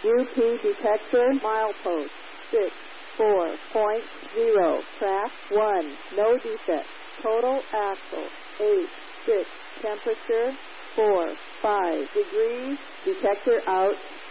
UP detector, milepost 64.0, track 1, no defect. Total axle 8, 6, temperature 4, 5 degrees, detector out.